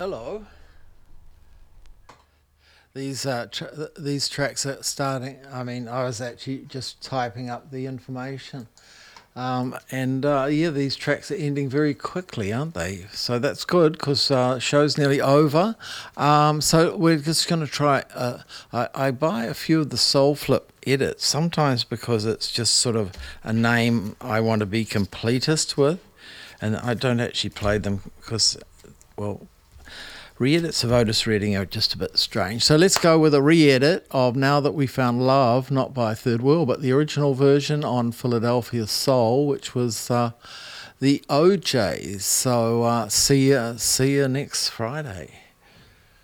Hello. These tracks are starting. I mean, I was actually just typing up the information, and yeah, these tracks are ending very quickly, aren't they? So that's good because show's nearly over. So we're just going to try. I buy a few of the Soul Flip edits sometimes because it's just sort of a name I want to be completist with, and I don't actually play them because, well, re-edits of Otis Redding are just a bit strange. So let's go with a re-edit of Now That We Found Love, not by Third World, but the original version on Philadelphia Soul, which was the OJs. So see ya next Friday.